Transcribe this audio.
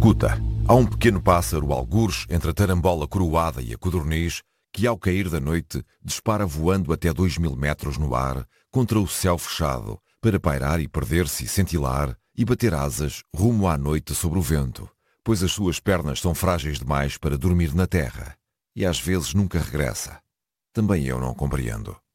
Escuta, há um pequeno pássaro, algures, entre a tarambola coroada e a codorniz, que ao cair da noite dispara voando até 2000 metros no ar, contra o céu fechado, para pairar e perder-se e cintilar, e bater asas rumo à noite sobre o vento, pois as suas pernas são frágeis demais para dormir na terra, e às vezes nunca regressa. Também eu não compreendo.